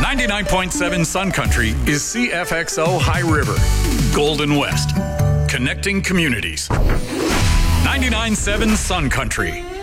99.7 Sun Country is CFXO High River, Golden West, connecting communities. 99.7 Sun Country.